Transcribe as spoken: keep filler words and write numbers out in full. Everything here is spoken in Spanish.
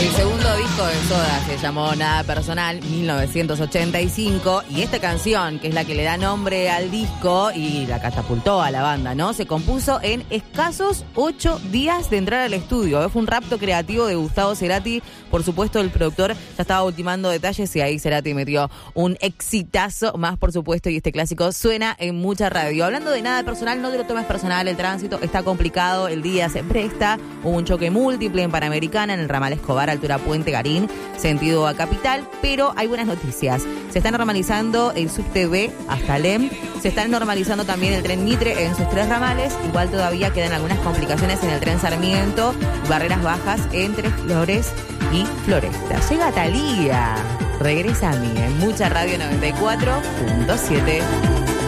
El segundo disco de Soda se llamó Nada Personal, mil novecientos ochenta y cinco, y esta canción, que es la que le da nombre al disco y la catapultó a la banda, ¿no? Se compuso en escasos ocho días de entrar al estudio. Fue un rapto creativo de Gustavo Cerati. Por supuesto, el productor ya estaba ultimando detalles y ahí Cerati metió un exitazo más, por supuesto, y este clásico suena en mucha radio. Hablando de Nada Personal, no te lo tomes personal, el tránsito está complicado, el día se presta, hubo un choque múltiple en Panamericana, en el ramal Escobar, altura Puente Garín, sentido a Capital, pero hay buenas noticias. Se está normalizando el subte B hasta L E M, se está normalizando también el tren Mitre en sus tres ramales, igual todavía quedan algunas complicaciones en el tren Sarmiento, barreras bajas entre Flores y Floresta. Llega Thalía, regresa a mí en Mucha Radio noventa y cuatro punto siete.